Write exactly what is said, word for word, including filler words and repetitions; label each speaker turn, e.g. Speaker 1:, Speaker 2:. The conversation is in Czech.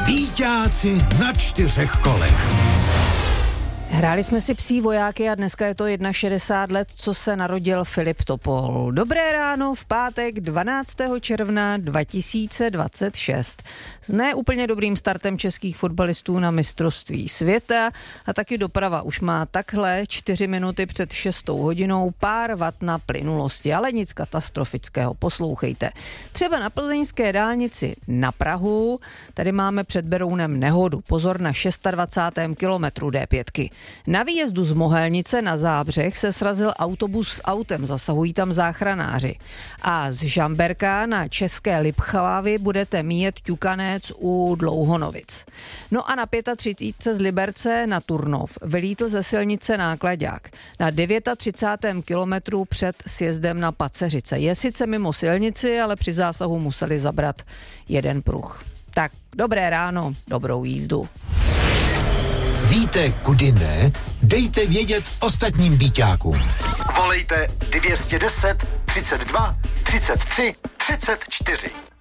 Speaker 1: Býťáci na čtyřech kolech.
Speaker 2: Hráli jsme si Psí vojáky a dneska je to šedesát jedna let, co se narodil Filip Topol. Dobré ráno v pátek dvanáctého června dva tisíce dvacet šest. S ne úplně dobrým startem českých fotbalistů na mistrovství světa a taky doprava už má takhle čtyři minuty před šestou hodinou pár vat na plynulosti, ale nic katastrofického, poslouchejte. Třeba na plzeňské dálnici na Prahu, tady máme před Berounem nehodu, pozor na dvacátém šestém kilometru D pět. Na výjezdu z Mohelnice na Zábřeh se srazil autobus s autem, zasahují tam záchranáři. A z Žamberka na České Lipchavy budete míjet ťukanec u Dlouhonovic. No a na třicítce pět z Liberce na Turnov vylítl ze silnice náklaďák. Na třicátém devátém kilometru před sjezdem na Paceřice. Je sice mimo silnici, ale při zásahu museli zabrat jeden pruh. Tak, dobré ráno, dobrou jízdu.
Speaker 1: Víte, kudy ne? Dejte vědět ostatním býťákům.
Speaker 3: Volejte dvě stě deset, třicet dva, třicet tři, třicet čtyři.